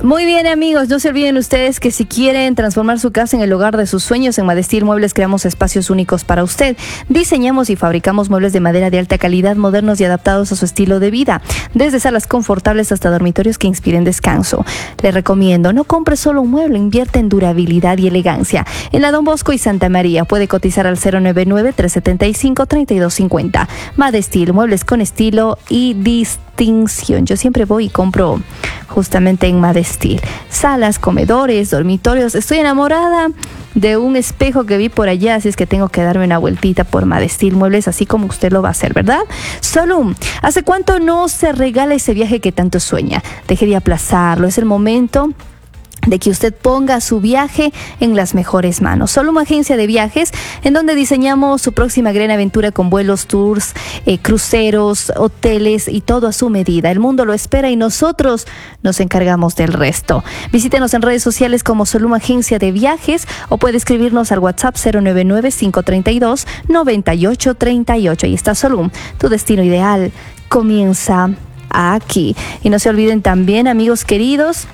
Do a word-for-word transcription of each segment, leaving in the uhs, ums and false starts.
Muy bien, amigos, no se olviden ustedes que si quieren transformar su casa en el hogar de sus sueños, en Madestil Muebles creamos espacios únicos para usted. Diseñamos y fabricamos muebles de madera de alta calidad, modernos y adaptados a su estilo de vida, desde salas confortables hasta dormitorios que inspiren descanso. Le recomiendo, no compre solo un mueble, invierte en durabilidad y elegancia. En la Don Bosco y Santa María puede cotizar al cero nueve nueve, tres siete cinco, tres dos cinco cero. Madestil, muebles con estilo y distinción. Yo siempre voy y compro justamente en Madestil. Salas, comedores, dormitorios. Estoy enamorada de un espejo que vi por allá, así es que tengo que darme una vueltita por Madestil Muebles, así como usted lo va a hacer, ¿verdad? Solum, ¿hace cuánto no se regala ese viaje que tanto sueña? Deje de aplazarlo, es el momento de que usted ponga su viaje en las mejores manos. Solo una agencia de viajes en donde diseñamos su próxima gran aventura con vuelos, tours, eh, cruceros, hoteles y todo a su medida. El mundo lo espera y nosotros nos encargamos del resto. Visítenos en redes sociales como Solum Agencia de Viajes o puede escribirnos al WhatsApp cero nueve nueve, cinco tres dos, nueve ocho tres ocho. Ahí está Solum, tu destino ideal comienza aquí. Y no se olviden también, amigos queridos,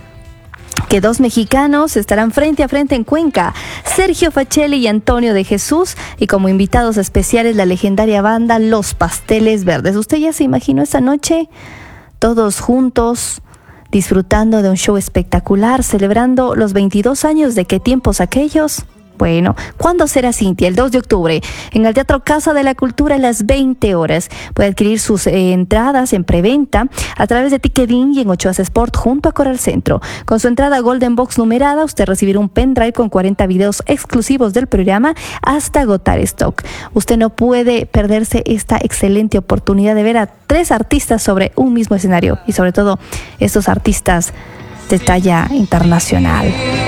que dos mexicanos estarán frente a frente en Cuenca, Sergio Facelli y Antonio de Jesús, y como invitados especiales la legendaria banda Los Pasteles Verdes. ¿Usted ya se imaginó esa noche? Todos juntos, disfrutando de un show espectacular, celebrando los veintidós años de qué tiempos aquellos. Bueno, ¿cuándo será, Cintia? El dos de octubre, en el Teatro Casa de la Cultura a las veinte horas. Puede adquirir sus eh, entradas en preventa a través de Ticketin y en Ochoas Sport junto a Coral Centro. Con su entrada Golden Box numerada, usted recibirá un pendrive con cuarenta videos exclusivos del programa hasta agotar stock. Usted no puede perderse esta excelente oportunidad de ver a tres artistas sobre un mismo escenario y sobre todo estos artistas de talla internacional.